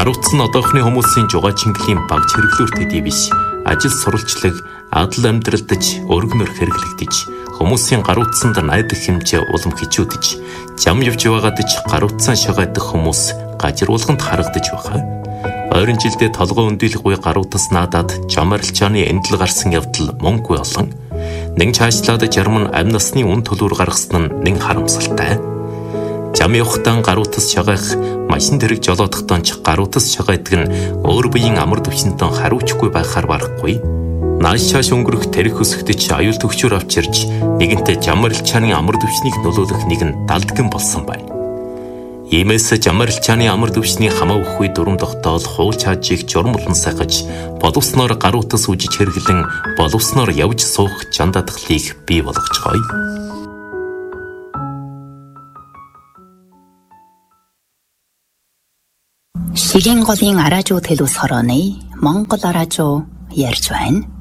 Гаруутсан одоохны хүмүүсийн жугаа чингэлийн баг чиргэлүүр төдий биш. Ажил сурвалжлаг, адал амьдралдаж, өргөнөр хэрэглэгдэж, хүмүүсийн гаруутсанд найдах хэмжээ улам хичүүдэж, зам явж байгаадч гаруутсан шагаадах хүмүүс гажруулганд харагдаж байгаа. Ойрын жилдээ толгой өндөлгүй гаруутас наадаад жам арилжааны эндэл гарсан явдал мөнгөгүй олон. Нэг цаашлаад жарман амь насны үн төлөөр гаргасан нь нэг харамсалтай. Зам явахдаа гаруутас шагаах, машин тэрэг жолоодохдоо ч гаруутас шагаадаг нь өөр биеийн амар төвчнөд хариуцгүй байхаар барахгүй. Нааш чааш өнгөрөх тэрэг хөсгөдөж аюул төгчөөр авчирч нэгэнтээ зам арилжааны амар төвчнийг нөлөөлөх нэгэн далдгэн болсон байна. Иймээс зам арилжааны амар төвчний хамаа өгөхгүй дүрм тогтоол хуул чаажийг журам болон сахиж, боловсноор гаруутас үжиж хэрглэн боловсноор явж суух жандадгалыг бий болгоцгоё. Шигийн голын араажуу төлөс хорооны Монгол араажуу ярьж байна.